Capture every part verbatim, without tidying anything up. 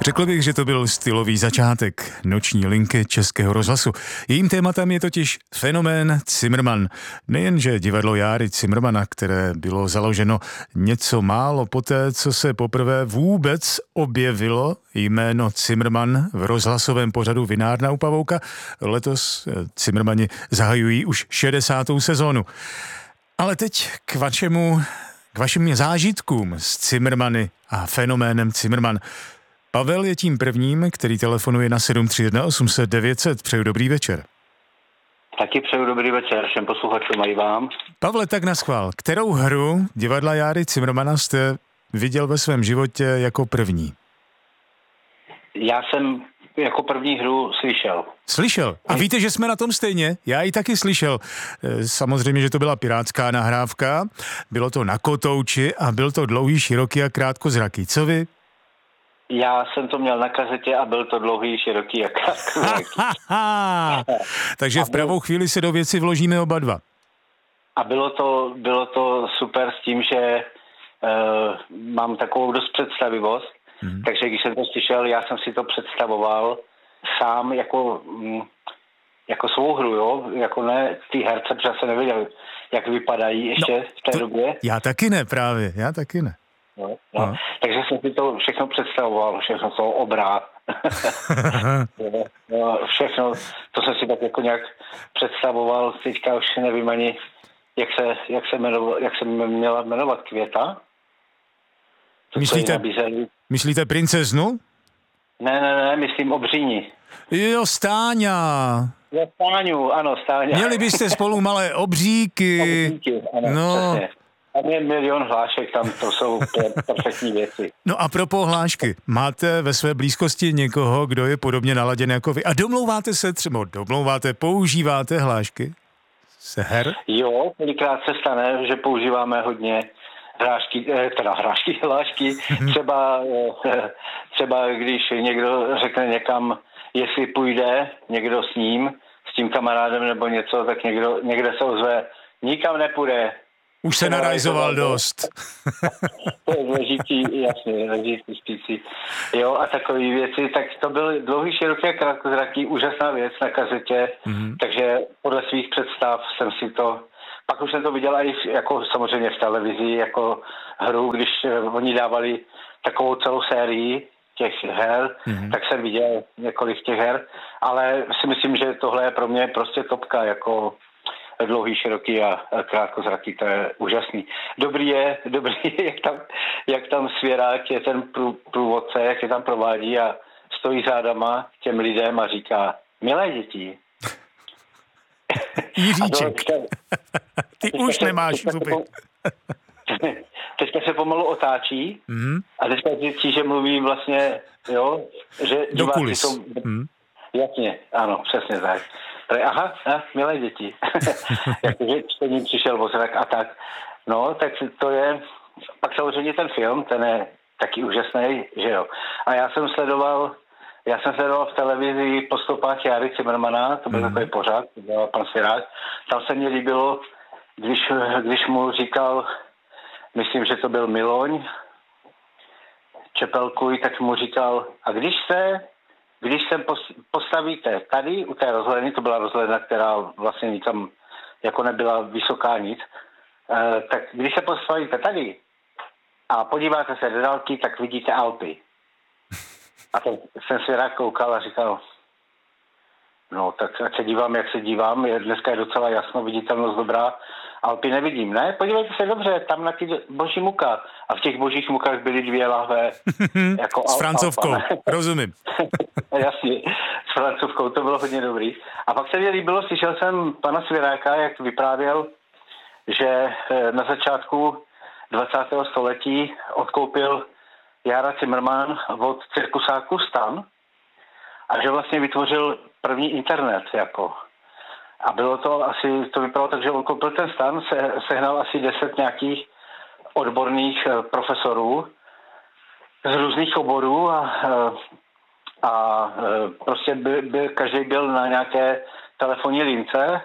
Řekl bych, že to byl stylový začátek noční linky Českého rozhlasu. Jejím tématem je totiž fenomén Cimrman. Nejenže divadlo Járy Cimrmana, které bylo založeno něco málo poté, co se poprvé vůbec objevilo jméno Cimrman v rozhlasovém pořadu Vinárna u Pavouka, letos Cimrmani zahajují už šedesátou sezónu. Ale teď k vašemu, k vašim zážitkům s Cimrmany a fenoménem Cimrman. Pavel je tím prvním, který telefonuje na sedm tři jedna osm set devět set. Přeju dobrý večer. Taky přeju dobrý večer všem posluchačům a i vám. Pavle, tak naschvál. Kterou hru divadla Járy Cimrmana jste viděl ve svém životě jako první? Já jsem jako první hru slyšel. Slyšel? A víte, že jsme na tom stejně? Já ji taky slyšel. Samozřejmě, že to byla pirátská nahrávka, bylo to na kotouči a byl to dlouhý, široký a krátkozraký. Co vy? Já jsem to měl na kazetě a byl to dlouhý, široký a krátkozraký. Takže v pravou chvíli se do věci vložíme oba dva. A bylo to, bylo to super s tím, že uh, mám takovou dost představivost, hmm. takže když jsem to slyšel, já jsem si to představoval sám jako, mm, jako svou hru, jo? Jako ne ty herce, protože jsem nevěděl, jak vypadají ještě no, v té to, době. Já taky ne právě, já taky ne. No, no. No. Takže jsem si to všechno představoval, všechno to obrát. no, všechno, to jsem si tak jako nějak představoval, teďka už nevím ani, jak se, jak se, jmenoval, jak se měla jmenovat Květa. To, myslíte, myslíte princeznu? Ne, ne, ne, myslím Obříni. Jo, Stáňa. Jo, Stáňu, ano, Stáňa. Měli byste spolu malé obříky. Obříky, ano, no. Přesně. Tam je milion hlášek, tam to jsou perfektní věci. No a pro hlášky, máte ve své blízkosti někoho, kdo je podobně naladěn jako vy? A domlouváte se třeba, domlouváte, používáte hlášky z her? Jo, kolikrát se stane, že používáme hodně hrášky, teda hrášky, hlášky. Třeba, třeba když někdo řekne někam, jestli půjde někdo s ním, s tím kamarádem nebo něco, tak někdo, někde se ozve, nikam nepůjde. Už se narajzoval dost. To je ležící, jasně, ležící spící. Jo, a takové věci, tak to byl dlouhý, široký a krátkozraký, úžasná věc na kazetě, mm-hmm. takže podle svých představ jsem si to, pak už jsem to viděl i jako samozřejmě v televizi, jako hru, když oni dávali takovou celou sérii těch her, mm-hmm. tak jsem viděl několik těch her, ale si myslím, že tohle je pro mě prostě topka, jako dlouhý, široký a krátkozraký, to je úžasný. Dobrý je, dobrý je, jak tam, jak tam Svěrák je ten prů, průvodce, jak je tam provádí a stojí zádama těm lidem a říká, milé děti. Jiříček, to, ty už se, nemáš zuby. Teďka se pomalu otáčí mm-hmm. a teďka zjistí, že mluví vlastně, jo, že do kulis. Jsou, mm. Jasně, ano, přesně tak. Aha, aha, milé děti. Jakože čtení přišel ozrak a tak. No, tak to je, pak samozřejmě ten film, ten je taky úžasný, že jo. A já jsem sledoval, já jsem sledoval v televizi Po stopách Járy Cimrmana, to byl mm. takový pořad, to byl pan Svěrák. Tam se mi líbilo, když, když mu říkal, myslím, že to byl Miloň, Čepelkuj, tak mu říkal, a když se Když se postavíte tady u té rozhledny, to byla rozhledna, která vlastně nikam jako nebyla vysoká nic, eh, tak když se postavíte tady a podíváte se do dálky, tak vidíte Alpy. A ten, jsem si rád koukal a říkal, no tak ať se dívám, jak se dívám, je, dneska je docela jasno, viditelnost dobrá, Alpy nevidím, ne? Podívejte se dobře, tam na ty boží muka. A v těch božích mukách byly dvě lahve. Jako s francouzkou, rozumím. Jasně, s francouzkou, to bylo hodně dobrý. A pak se mi líbilo, slyšel jsem pana Svěráka, jak vyprávěl, že na začátku dvacátého století odkoupil Jára Cimrman od cirkusáku Stan a že vlastně vytvořil první internet, jako. A bylo to asi, to vypadalo tak, že on koupil ten stan, se, sehnal asi deset nějakých odborných profesorů z různých oborů a, a prostě by, by, každý byl na nějaké telefonní lince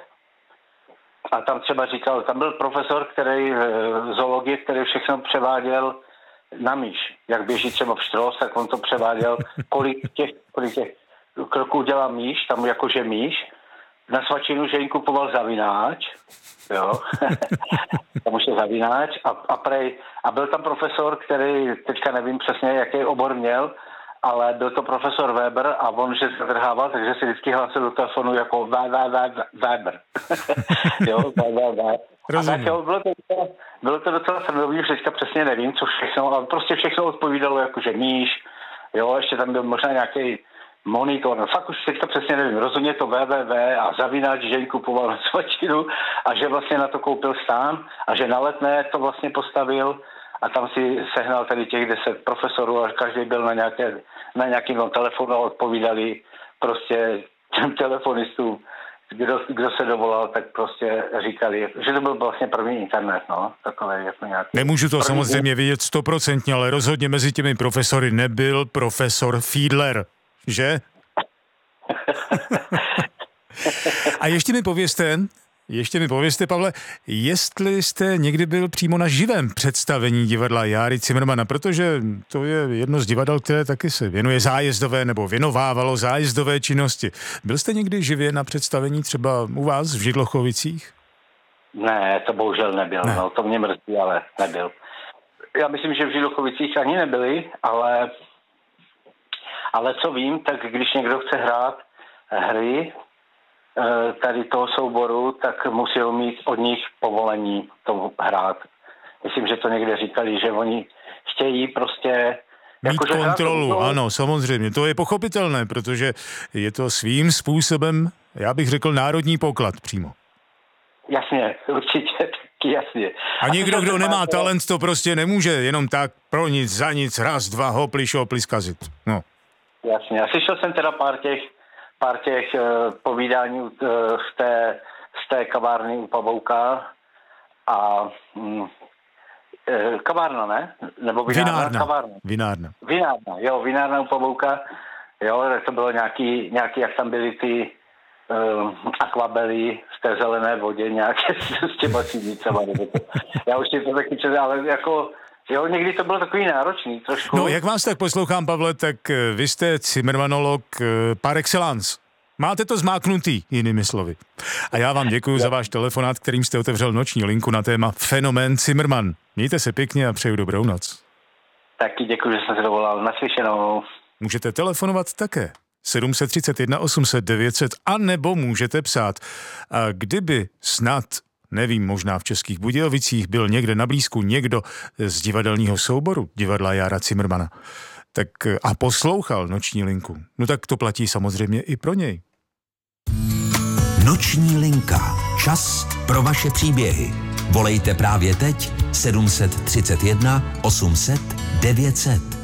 a tam třeba říkal, tam byl profesor, který zoologie, který všechno převáděl na myš. Jak běží třeba pštros, tak on to převáděl, kolik těch, kolik těch kroků dělá myš, tam jakože myš. Na svačinu, že jim kupoval zavináč, jo, tam už je zavináč a, a, prej, a byl tam profesor, který, teďka nevím přesně, jaký obor měl, ale byl to profesor Weber a on, že zadrhával, takže si vždycky hlásil do telefonu jako Weber. Jo, Weber. A tak jo, bylo to, bylo to docela srandový, už teďka přesně nevím, co všechno, ale prostě všechno odpovídalo jakože míš, jo, ještě tam byl možná nějaký monitor, no fakt už teďka přesně nevím, rozhodně to www a zavináč, že ji kupoval na svačinu a že vlastně na to koupil stán a že na Letné to vlastně postavil a tam si sehnal tady těch deset profesorů a každý byl na, nějaké, na nějakým telefonu a odpovídali prostě těm telefonistům, kdo, kdo se dovolal, tak prostě říkali, že to byl vlastně první internet, no, takové jako nějaký. Nemůžu to první... samozřejmě vědět stoprocentně, ale rozhodně mezi těmi profesory nebyl profesor Fiedler. Že? A ještě mi povězte, ještě mi povězte, Pavle, jestli jste někdy byl přímo na živém představení divadla Járy Cimrmana, protože to je jedno z divadel, které taky se věnuje zájezdové nebo věnovávalo zájezdové činnosti. Byl jste někdy živě na představení třeba u vás v Židlochovicích? Ne, to bohužel nebyl, ne. No, to mě mrzí, ale nebyl. Já myslím, že v Židlochovicích ani nebyli, ale Ale co vím, tak když někdo chce hrát hry tady toho souboru, tak musí mít od nich povolení to hrát. Myslím, že to někde říkali, že oni chtějí prostě... Mít jako, kontrolu, hrát, ano, samozřejmě. To je pochopitelné, protože je to svým způsobem, já bych řekl, národní poklad přímo. Jasně, určitě, taky jasně. A někdo, kdo nemá talent, to prostě nemůže jenom tak pro nic, za nic, raz, dva, hopli, šopli zkazit. No. Jasně, já slyšel jsem teda pár těch, pár těch uh, povídání uh, z, té, z té kavárny u Pavouka a um, uh, kavárna, ne? Nebo vinárna? Vinárna. Kavárna. Vinárna. Vinárna, jo, vinárna u Pavouka, jo, to bylo nějaký, nějaký jak tam byly ty uh, akvabely v té zelené vodě, nějaké s těma sídnicama, nebo to. Já už si to taky četl, ale jako... Jo, někdy to bylo takový náročný trošku. No, jak vás tak poslouchám, Pavle, tak vy jste Cimrmanolog par excellence. Máte to zmáknutý, jinými slovy. A já vám děkuji za váš telefonát, kterým jste otevřel noční linku na téma fenomén Cimrman. Mějte se pěkně a přeju dobrou noc. Taky děkuji, že jsem se dovolal. Naslyšenou. Můžete telefonovat také. sedm set třicet jedna osm set devět set a nebo můžete psát. A kdyby snad nevím, možná v Českých Budějovicích byl někde na blízku někdo z divadelního souboru divadla Jára Cimrmana, tak a poslouchal noční linku, no tak to platí samozřejmě i pro něj. Noční linka. Čas pro vaše příběhy. Volejte právě teď sedm set třicet jedna osm set devět set.